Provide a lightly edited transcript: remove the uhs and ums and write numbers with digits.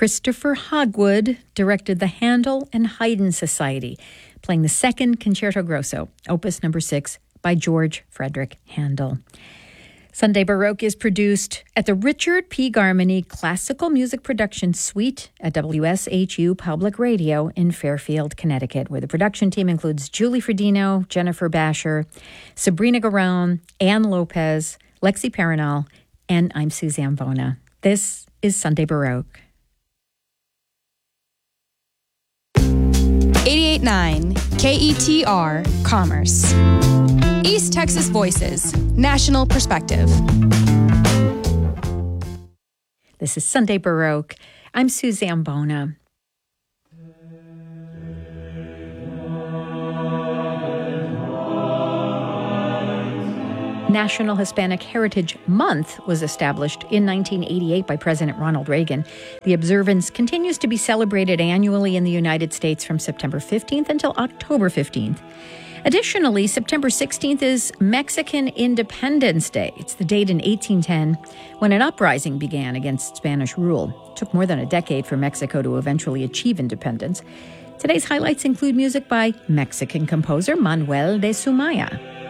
Christopher Hogwood directed the Handel and Haydn Society, playing the Second Concerto Grosso, Opus Number 6, by George Frederick Handel. Sunday Baroque is produced at the Richard P. Garmany Classical Music Production Suite at WSHU Public Radio in Fairfield, Connecticut, where the production team includes Julie Fredino, Jennifer Basher, Sabrina Garone, Ann Lopez, Lexi Paranal, and I'm Suzanne Bona. This is Sunday Baroque. 88.9 KETR Commerce. East Texas Voices, National Perspective. This is Sunday Baroque. I'm Suzanne Bona. National Hispanic Heritage Month was established in 1988 by President Ronald Reagan. The observance continues to be celebrated annually in the United States from September 15th until October 15th. Additionally, September 16th is Mexican Independence Day. It's the date in 1810 when an uprising began against Spanish rule. It took more than a decade for Mexico to eventually achieve independence. Today's highlights include music by Mexican composer Manuel de Sumaya.